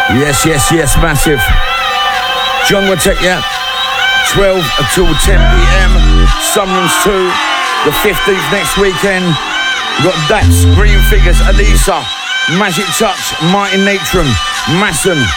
Yes, yes, yes, massive. John will take you 12 until 10 p.m. Sunrooms 2, the 15th next weekend. We've got Dax, Green Figures, Elisa, Magic Touch, Martin Natrum, Masson,